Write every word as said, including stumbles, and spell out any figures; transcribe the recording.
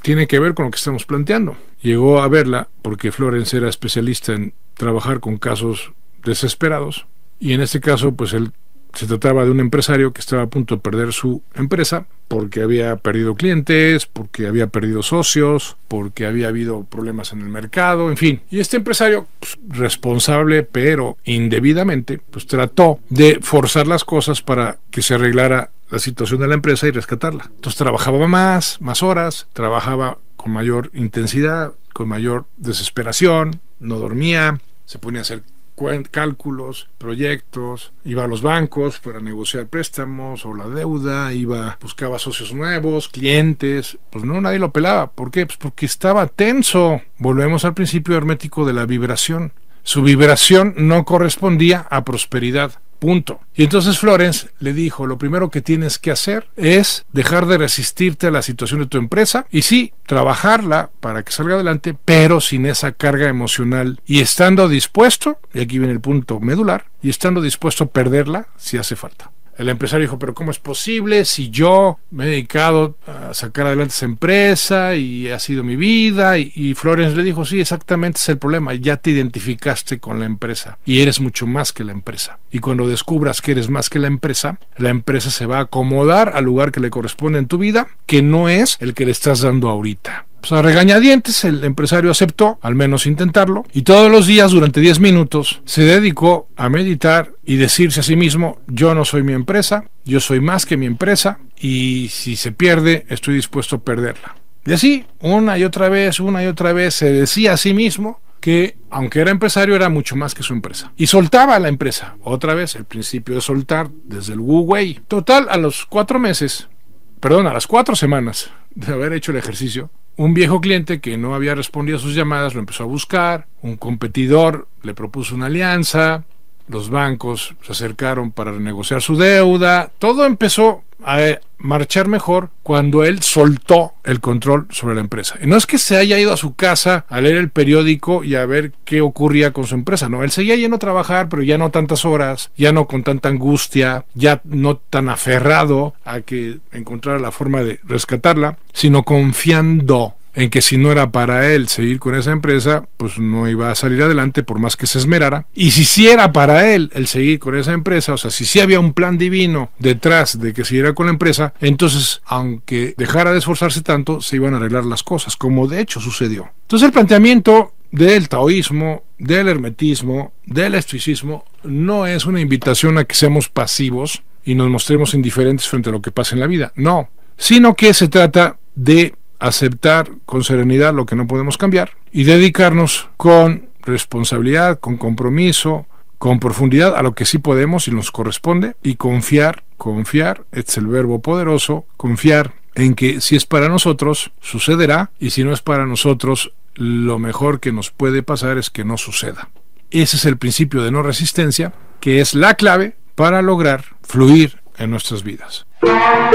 tiene que ver con lo que estamos planteando. Llegó a verla porque Florence era especialista en trabajar con casos desesperados, y en este caso pues él se trataba de un empresario que estaba a punto de perder su empresa porque había perdido clientes, porque había perdido socios, porque había habido problemas en el mercado, en fin. Y este empresario, pues, responsable pero indebidamente, pues trató de forzar las cosas para que se arreglara la situación de la empresa y rescatarla. Entonces trabajaba más, más horas, trabajaba con mayor intensidad, con mayor desesperación, no dormía, se ponía a hacer cálculos, proyectos, iba a los bancos para negociar préstamos o la deuda, iba, buscaba socios nuevos, clientes, pues no, nadie lo pelaba. ¿Por qué? Pues porque estaba tenso. Volvemos al principio hermético de la vibración. Su vibración no correspondía a prosperidad. Punto. Y entonces Florence le dijo, lo primero que tienes que hacer es dejar de resistirte a la situación de tu empresa y sí, trabajarla para que salga adelante, pero sin esa carga emocional y estando dispuesto, y aquí viene el punto medular, y estando dispuesto a perderla si hace falta. El empresario dijo, pero ¿cómo es posible si yo me he dedicado a sacar adelante esa empresa y ha sido mi vida? Y, y Florence le dijo, sí, exactamente es el problema, ya te identificaste con la empresa y eres mucho más que la empresa. Y cuando descubras que eres más que la empresa, la empresa se va a acomodar al lugar que le corresponde en tu vida, que no es el que le estás dando ahorita. Pues a regañadientes el empresario aceptó, al menos intentarlo, y todos los días durante diez minutos se dedicó a meditar y decirse a sí mismo, yo no soy mi empresa, yo soy más que mi empresa, y si se pierde, estoy dispuesto a perderla. Y así, una y otra vez, una y otra vez, se decía a sí mismo que, aunque era empresario, era mucho más que su empresa. Y soltaba a la empresa. Otra vez, el principio de soltar desde el Wu Wei. Total, a los cuatro meses, perdón, a las cuatro semanas de haber hecho el ejercicio, un viejo cliente que no había respondido a sus llamadas lo empezó a buscar, un competidor le propuso una alianza, los bancos se acercaron para renegociar su deuda, todo empezó a marchar mejor cuando él soltó el control sobre la empresa. Y no es que se haya ido a su casa a leer el periódico y a ver qué ocurría con su empresa, no, él seguía yendo a trabajar, pero ya no tantas horas, ya no con tanta angustia, ya no tan aferrado a que encontrara la forma de rescatarla, sino confiando en que si no era para él seguir con esa empresa, pues no iba a salir adelante por más que se esmerara. Y si sí era para él el seguir con esa empresa, o sea, si sí había un plan divino detrás de que siguiera con la empresa, entonces, aunque dejara de esforzarse tanto, se iban a arreglar las cosas, como de hecho sucedió. Entonces el planteamiento del taoísmo, del hermetismo, del estoicismo, no es una invitación a que seamos pasivos y nos mostremos indiferentes frente a lo que pasa en la vida, no, sino que se trata de aceptar con serenidad lo que no podemos cambiar y dedicarnos con responsabilidad, con compromiso, con profundidad a lo que sí podemos y nos corresponde, y confiar, confiar, es el verbo poderoso, confiar en que si es para nosotros, sucederá, y si no es para nosotros, lo mejor que nos puede pasar es que no suceda. Ese es el principio de no resistencia, que es la clave para lograr fluir en nuestras vidas.